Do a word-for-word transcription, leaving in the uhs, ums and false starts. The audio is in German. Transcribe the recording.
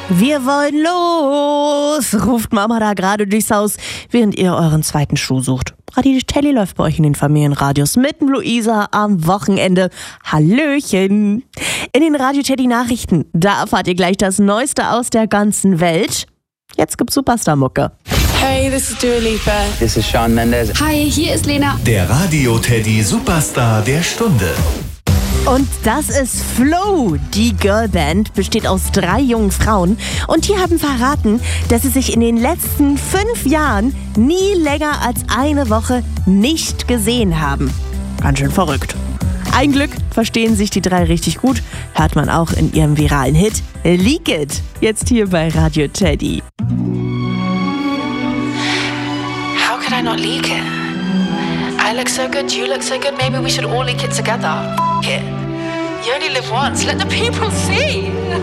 Wir wollen los, ruft Mama da gerade durchs Haus, während ihr euren zweiten Schuh sucht. Radio Teddy läuft bei euch in den Familienradios mit Luisa am Wochenende. Hallöchen! In den Radio Teddy Nachrichten, da erfahrt ihr gleich das Neueste aus der ganzen Welt. Jetzt gibt's Superstar-Mucke. Hey, this is Dua Lipa. This is Shawn Mendes. Hi, hier ist Lena. Der Radio Teddy Superstar der Stunde. Und das ist Flow. Die Girlband besteht aus drei jungen Frauen und die haben verraten, dass sie sich in den letzten fünf Jahren nie länger als eine Woche nicht gesehen haben. Ganz schön verrückt. Ein Glück verstehen sich die drei richtig gut, hört man auch in ihrem viralen Hit Leak It, jetzt hier bei Radio Teddy. How could I not leak it? I look so good, you look so good, maybe we should all leak it together. F*** it. You only live once, let the people see.